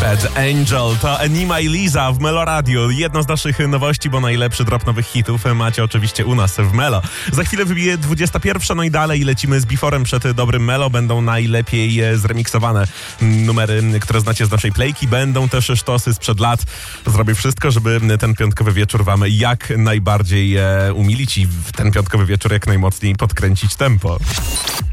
Bad Angel to Enima i Liza w Melo Radio. Jedno z naszych nowości, bo najlepszy drop nowych hitów macie oczywiście u nas w Melo. Za chwilę wybije 21, no i dalej lecimy z Beforem przed dobrym Melo. Będą najlepiej zremiksowane numery, które znacie z naszej playki. Będą też sztosy sprzed lat. Zrobię wszystko, żeby ten piątkowy wieczór wam jak najbardziej umilić i w ten piątkowy wieczór jak najmocniej podkręcić tempo.